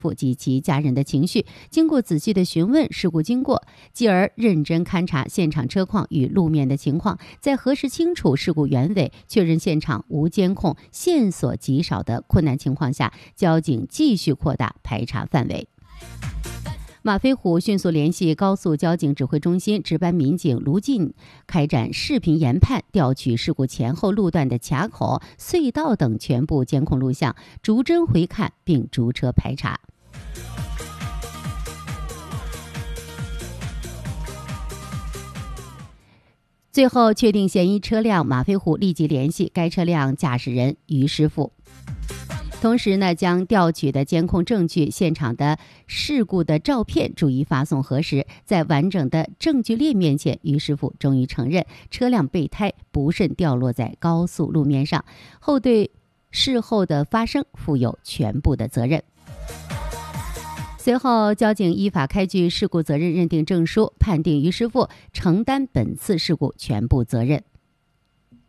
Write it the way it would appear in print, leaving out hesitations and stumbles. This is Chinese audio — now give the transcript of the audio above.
及其家人的情绪，经过仔细的询问事故经过，继而认真勘察现场车况与路面的情况，在核实清楚事故原委、确认现场无监控、线索极少的困难情况下，交警继续扩大排查范围。马飞虎迅速联系高速交警指挥中心值班民警卢进，开展视频研判，调取事故前后路段的卡口、隧道等全部监控录像，逐帧回看并逐车排查。最后确定嫌疑车辆，马飞虎立即联系该车辆驾驶人于师傅。同时呢，将调取的监控证据、现场的事故的照片逐一发送核实。在完整的证据链面前，于师傅终于承认车辆备胎不慎掉落在高速路面上，后对事后的发生负有全部的责任。随后，交警依法开具事故责任认定证书，判定于师傅承担本次事故全部责任。